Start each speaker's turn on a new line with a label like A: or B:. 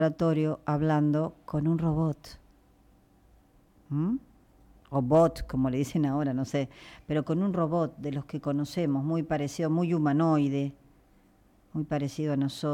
A: laboratorio hablando con un robot. ¿Mm? O bot, como le dicen ahora, no sé, pero con un robot de los que conocemos, muy parecido, muy humanoide, muy parecido a nosotros.